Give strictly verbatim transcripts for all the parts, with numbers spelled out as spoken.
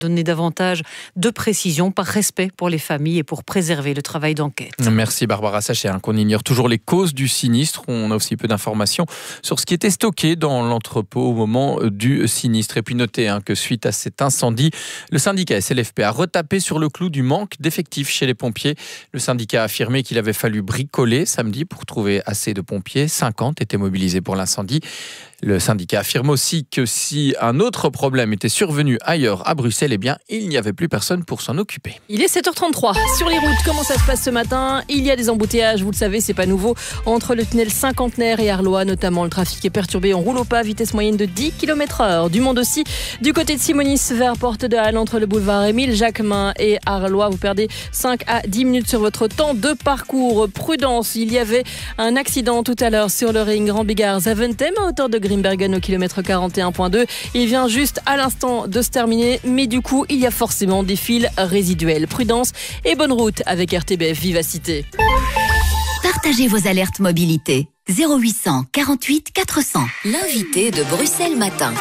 donner davantage de précisions par respect pour les familles et pour préserver le travail d'enquête. Merci Barbara. Sachez hein, qu'on ignore toujours les causes du sinistre. On a aussi peu d'informations sur ce qui était stocké dans l'entrepôt au moment du sinistre. Et puis notez hein, que suite à cet incendie, le syndicat S L F P a retapé sur le clou du manque d'effectifs chez les pompiers. Le syndicat a affirmé qu'il avait fallu bricoler samedi pour trouver assez de pompiers. cinquante étaient mobilisés pour l'incendie. Le syndicat affirme aussi que si un autre problème était survenu ailleurs à Bruxelles, eh bien, il n'y avait plus personne pour s'en occuper. Il est sept heures trente-trois. Sur les routes, comment ça se passe ce matin ? Il y a des embouteillages, vous le savez, c'est pas nouveau. Entre le tunnel Cinquantenaire et Arlois, notamment, le trafic est perturbé. On roule au pas, vitesse moyenne de dix kilomètres heure. Du monde aussi, du côté de Simonis vers Porte de Halle, entre le boulevard Émile Jacquemin et Arlois. Vous perdez cinq à dix minutes sur votre temps de parcours. Prudence, il y avait un accident tout à l'heure sur le ring Grand Bigard-Zaventem à hauteur de Grimbergen au kilomètre quarante et un virgule deux. Il vient juste à l'instant de se terminer, mais du coup, il y a forcément des fils résiduels. Prudence et bonne route avec R T B F Vivacité. Partagez vos alertes mobilité. zéro huit cent quarante-huit quatre cents. L'invité de Bruxelles Matin.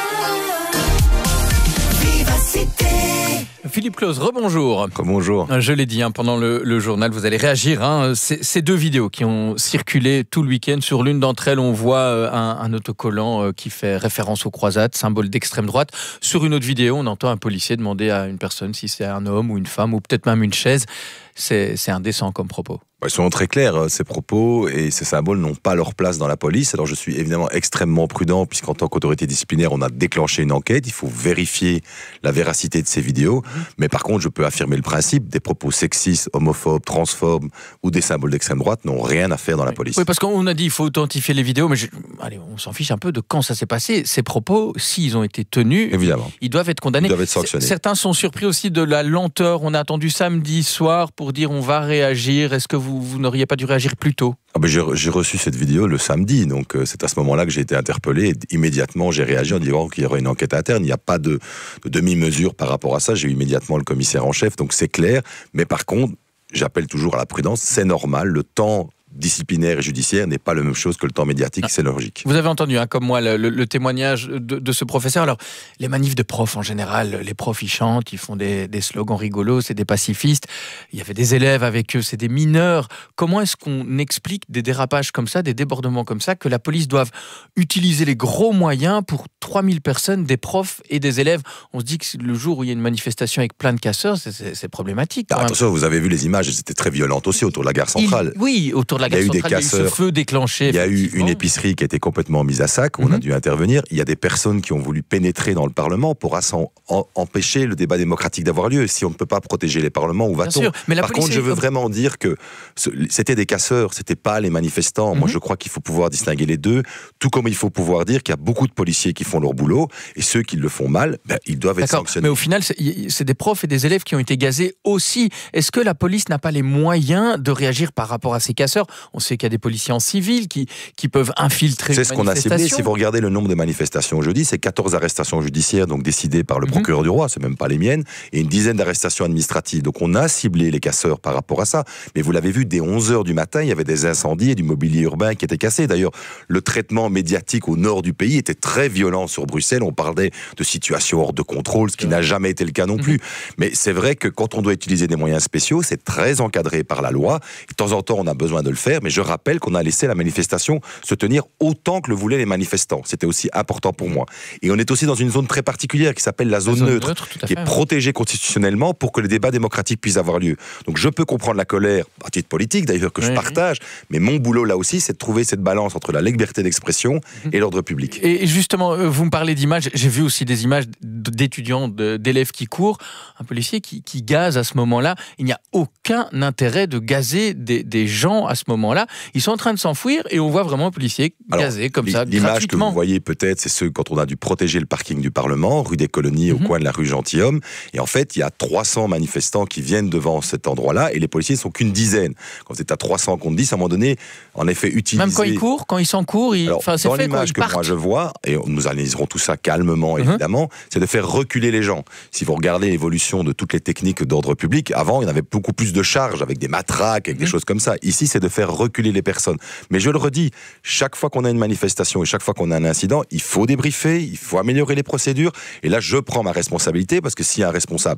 Vivacité. Philippe Claus, rebonjour. Bonjour. Je l'ai dit hein, pendant le, le journal, vous allez réagir. Hein, c'est, ces deux vidéos qui ont circulé tout le week-end. Sur l'une d'entre elles, on voit euh, un, un autocollant euh, qui fait référence aux croisades, symbole d'extrême droite. Sur une autre vidéo, on entend un policier demander à une personne si c'est un homme ou une femme ou peut-être même une chaise. C'est, c'est indécent comme propos. Ils sont très clairs, ces propos et ces symboles n'ont pas leur place dans la police. Alors je suis évidemment extrêmement prudent puisqu'en tant qu'autorité disciplinaire, on a déclenché une enquête. Il faut vérifier la véracité de ces vidéos. Mais par contre, je peux affirmer le principe, des propos sexistes, homophobes, transphobes ou des symboles d'extrême droite n'ont rien à faire dans la police. Oui, parce qu'on a dit qu'il faut authentifier les vidéos, mais je... Allez, on s'en fiche un peu de quand ça s'est passé. Ces propos, s'ils ont été tenus, évidemment, ils doivent être condamnés. Ils doivent être sanctionnés. Certains sont surpris aussi de la lenteur. On a attendu samedi soir pour dire on va réagir. Est-ce que vous, vous n'auriez pas dû réagir plus tôt ? Ah ben j'ai, j'ai reçu cette vidéo le samedi, donc euh, c'est à ce moment-là que j'ai été interpellé. Et immédiatement, j'ai réagi en disant qu'il y aurait une enquête interne. Il n'y a pas de, de demi-mesure par rapport à ça. J'ai eu immédiatement le commissaire en chef, donc c'est clair. Mais par contre, j'appelle toujours à la prudence. C'est normal, le temps disciplinaire et judiciaire n'est pas la même chose que le temps médiatique, ah. C'est logique. Vous avez entendu, hein, comme moi, le, le, le témoignage de, de ce professeur. Alors, les manifs de profs, en général, les profs, ils chantent, ils font des, des slogans rigolos, c'est des pacifistes. Il y avait des élèves avec eux, c'est des mineurs. Comment est-ce qu'on explique des dérapages comme ça, des débordements comme ça, que la police doive utiliser les gros moyens pour trois mille personnes, des profs et des élèves ? On se dit que le jour où il y a une manifestation avec plein de casseurs, c'est, c'est, c'est problématique. Ah, attention, vous avez vu les images, c'était très violent aussi autour de la gare centrale. Il, oui, autour de la gare centrale, il y a eu, des casseurs, il y a eu ce feu déclenché. Il y a eu une épicerie qui a été complètement mise à sac, où mm-hmm. on a dû intervenir. Il y a des personnes qui ont voulu pénétrer dans le Parlement pour en, empêcher le débat démocratique d'avoir lieu. Si on ne peut pas protéger les parlements, où va-t-on ? Sûr, mais la Par contre, je veux vraiment dire que ce, c'était des casseurs, c'était pas les manifestants. Mm-hmm. Moi, je crois qu'il faut pouvoir distinguer les deux, tout comme il faut pouvoir dire qu'il y a beaucoup de policiers qui font leur boulot, et ceux qui le font mal, ben, ils doivent être D'accord. sanctionnés. Mais au final, c'est, c'est des profs et des élèves qui ont été gazés aussi. Est-ce que la police n'a pas les moyens de réagir par rapport à ces casseurs ? On sait qu'il y a des policiers en civil qui, qui peuvent infiltrer c'est une ce qu'on a ciblé. Si vous regardez le nombre de manifestations jeudi, c'est quatorze arrestations judiciaires, donc décidées par le mmh. procureur du roi, c'est même pas les miennes, et une dizaine d'arrestations administratives. Donc on a ciblé les casseurs par rapport à ça. Mais vous l'avez vu, dès onze heures du matin, il y avait des incendies et du mobilier urbain qui était cassé. D'ailleurs, le traitement médiatique au nord du pays était très violent sur Bruxelles. On parlait de situations hors de contrôle, ce qui n'a jamais été le cas non plus. Mmh. Mais c'est vrai que quand on doit utiliser des moyens spéciaux, c'est très encadré par la loi. De temps en temps, on a besoin de le faire, mais je rappelle qu'on a laissé la manifestation se tenir autant que le voulaient les manifestants. C'était aussi important pour moi. Et on est aussi dans une zone très particulière qui s'appelle la zone, la zone neutre, neutre qui fait, est protégée constitutionnellement pour que les débats démocratiques puissent avoir lieu. Donc je peux comprendre la colère, à titre politique d'ailleurs, que oui, je partage, oui. mais mon boulot là aussi, c'est de trouver cette balance entre la liberté d'expression mmh. et l'ordre public. Et justement, vous me parlez d'images, j'ai vu aussi des images d'étudiants, d'élèves qui courent, un policier qui, qui gaze à ce moment-là. Il n'y a aucun intérêt de gazer des, des gens à ce moment-là. Ils sont en train de s'enfuir et on voit vraiment un policier gazé comme ça, l'image que vous voyez peut-être, c'est ceux quand on a dû protéger le parking du Parlement, rue des Colonies, mm-hmm. au coin de la rue Gentilhomme. Et en fait, il y a trois cents manifestants qui viennent devant cet endroit-là et les policiers ne sont qu'une dizaine. Quand c'est à trois cents contre dix, à un moment donné, en effet, utiliser... Même quand ils courent, quand ils s'encourent, ils... Alors, enfin, c'est dans fait l'image que partent. moi je vois, et nous analyserons tout ça calmement, mm-hmm. évidemment, c'est de faire reculer les gens. Si vous regardez l'évolution de toutes les techniques d'ordre public, avant, il y en avait beaucoup plus de charges, avec des matraques, avec mm-hmm. des choses comme ça. Ici, c'est de faire faire reculer les personnes. Mais je le redis, chaque fois qu'on a une manifestation et chaque fois qu'on a un incident, il faut débriefer, il faut améliorer les procédures. Et là, je prends ma responsabilité parce que s'il y a un responsable